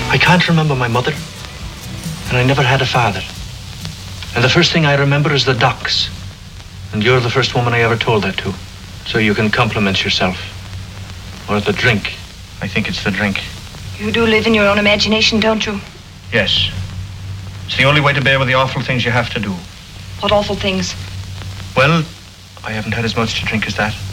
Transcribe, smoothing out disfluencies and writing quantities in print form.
I can't remember my mother, and I never had a father. And the first thing I remember is the docks. And you're the first woman I ever told that to. So you can compliment yourself. Or the drink. I think it's the drink. You do live in your own imagination, don't you? Yes. It's the only way to bear with the awful things you have to do. What awful things? Well, I haven't had as much to drink as that.